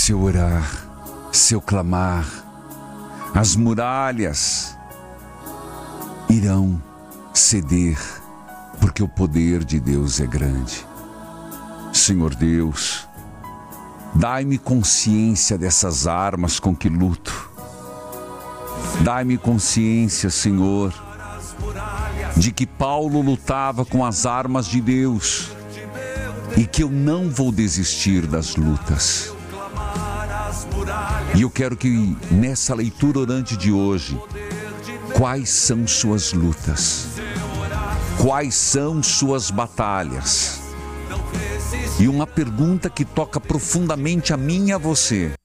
Se eu orar, se eu clamar, as muralhas irão ceder, porque o poder de Deus é grande. Senhor Deus, dai-me consciência dessas armas com que luto. Dai-me consciência, Senhor, de que Paulo lutava com as armas de Deus e que eu não vou desistir das lutas. E eu quero que nessa leitura orante de hoje, quais são suas lutas? Quais são suas batalhas? E uma pergunta que toca profundamente a mim e a você: